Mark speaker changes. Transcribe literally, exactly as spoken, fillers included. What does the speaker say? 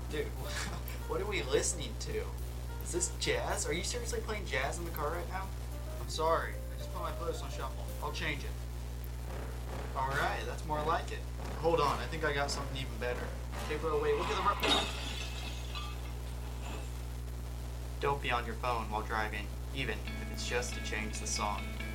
Speaker 1: Dude, what are we listening to? Is this jazz? Are you seriously playing jazz in the car right now? I'm sorry. I just put my playlist on shuffle. I'll change it. Alright, that's more like it. Hold on, I think I got something even better. Okay, bro, wait, look at the road. Don't be on your phone while driving, even if it's just to change the song.